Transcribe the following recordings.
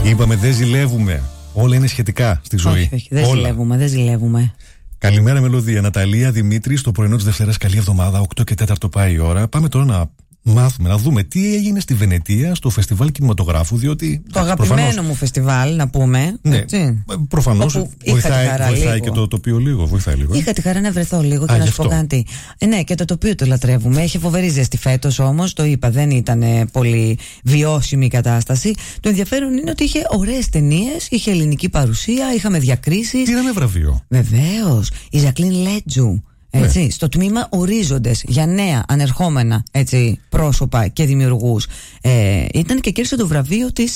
Είπαμε δεν ζηλεύουμε. Όλα είναι σχετικά στη ζωή. Όχι, δεν ζηλεύουμε. Καλημέρα, Μελωδία. Ναταλία, Δημήτρη, στο πρωινό της Δευτέρας. Καλή εβδομάδα. 8 και 4 πάει η ώρα. Πάμε τώρα να μάθουμε, να δούμε τι έγινε στη Βενετία στο φεστιβάλ κινηματογράφου. Διότι. Το αγαπημένο μου φεστιβάλ, να πούμε. Ναι, προφανώς βοηθάει και το τοπίο λίγο. Είχα τη χαρά να βρεθώ λίγο και να σου πω κάτι. Ναι, και το τοπίο το λατρεύουμε. Έχει φοβερή ζέστη φέτος όμως. Το είπα, δεν ήταν πολύ βιώσιμη η κατάσταση. Το ενδιαφέρον είναι ότι είχε ωραίες ταινίες, είχε ελληνική παρουσία, είχαμε διακρίσεις. Πήραμε βραβείο. Βεβαίως. Η Ζακλίν Λέτζου. Έτσι, στο τμήμα Ορίζοντες για νέα ανερχόμενα πρόσωπα και δημιουργούς ήταν και κέρδισε το βραβείο της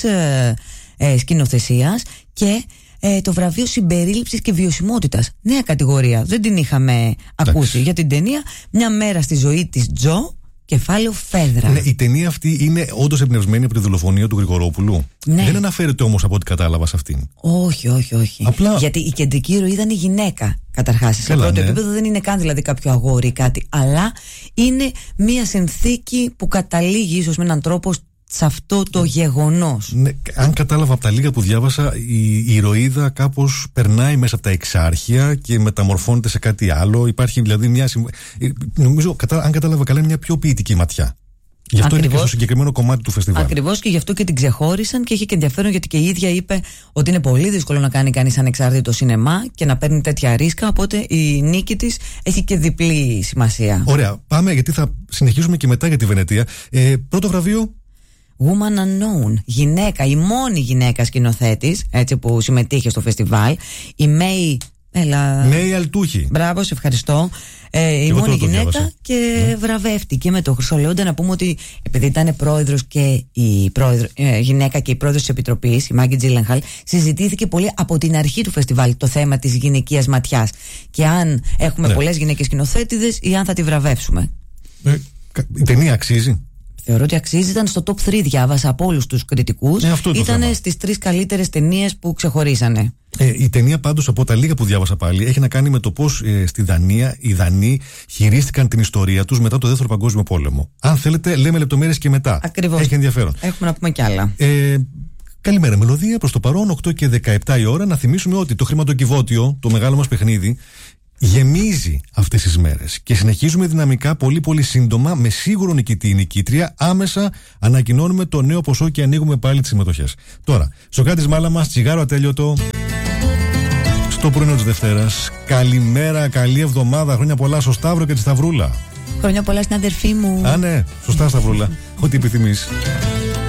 σκηνοθεσίας και το βραβείο συμπερίληψης και βιωσιμότητας. Νέα κατηγορία, δεν την είχαμε ακούσει για την ταινία Μια μέρα στη ζωή της Τζο, κεφάλαιο Φέδρα. Ναι, η ταινία αυτή είναι όντως εμπνευσμένη από τη δολοφονία του Γρηγορόπουλου. Ναι. Δεν αναφέρεται όμως από ό,τι κατάλαβα σε αυτήν. Όχι. Απλά... Γιατί η κεντρική ροή ήταν η γυναίκα, καταρχάς. Σε πρώτο επίπεδο δεν είναι καν δηλαδή κάποιο αγόρι ή κάτι, αλλά είναι μια συνθήκη που καταλήγει ίσως με έναν τρόπο σε αυτό το γεγονός. Ναι, αν κατάλαβα από τα λίγα που διάβασα, η ηρωίδα κάπως περνάει μέσα από τα εξάρχεια και μεταμορφώνεται σε κάτι άλλο. Υπάρχει δηλαδή μια. Νομίζω, αν κατάλαβα καλά, είναι μια πιο ποιητική ματιά. Γι' αυτό είναι και στο συγκεκριμένο κομμάτι του φεστιβάλ. Ακριβώς, και γι' αυτό και την ξεχώρισαν και είχε και ενδιαφέρον, γιατί και η ίδια είπε ότι είναι πολύ δύσκολο να κάνει κανείς ανεξάρτητο σινεμά και να παίρνει τέτοια ρίσκα. Οπότε η νίκη της έχει και διπλή σημασία. Ωραία, πάμε, γιατί θα συνεχίσουμε και μετά για τη Βενετία. Πρώτο βραβείο. Woman Unknown, γυναίκα, η μόνη γυναίκα σκηνοθέτης που συμμετείχε στο φεστιβάλ, η Μέη Αλτούχη. Μπράβο, σε ευχαριστώ. Η μόνη γυναίκα και βραβεύτηκε με το Χρυσό Λέοντα. Να πούμε ότι επειδή ήταν πρόεδρος και η γυναίκα και η πρόεδρος της Επιτροπής, η Μάγκη Τζίλενχαλ, συζητήθηκε πολύ από την αρχή του φεστιβάλ το θέμα της γυναικείας ματιάς. Και αν έχουμε πολλές γυναίκες σκηνοθέτηδες ή αν θα τη βραβεύσουμε. Η ταινία αξίζει. Θεωρώ ότι αξίζει. Ήταν στο top 3, διάβασα από όλους τους κριτικούς. Ήταν στις 3 καλύτερες ταινίες που ξεχωρίσανε. Η ταινία πάντως, από τα λίγα που διάβασα πάλι, έχει να κάνει με το πώς στη Δανία οι Δανείοι χειρίστηκαν την ιστορία τους μετά το Δεύτερο Παγκόσμιο Πόλεμο. Αν θέλετε, λέμε λεπτομέρειες και μετά. Ακριβώς. Έχει ενδιαφέρον. Έχουμε να πούμε κι άλλα. Καλημέρα, Μελωδία. Προς το παρόν, 8 και 17 η ώρα, να θυμίσουμε ότι το χρηματοκιβώτιο, το μεγάλο μας παιχνίδι, γεμίζει αυτές τις μέρες και συνεχίζουμε δυναμικά πολύ σύντομα με σίγουρο νικητή ή νικήτρια. Άμεσα ανακοινώνουμε το νέο ποσό και ανοίγουμε πάλι τις συμμετοχές. Τώρα, Σοκράτης Μάλαμας, τσιγάρο ατέλειωτο στο πρωινό της Δευτέρας. Καλημέρα, καλή εβδομάδα, χρόνια πολλά στο Σταύρο και τη Σταυρούλα. Χρόνια πολλά στην αδερφή μου. Α, ναι, σωστά, Σταυρούλα, ό,τι επιθυμείς.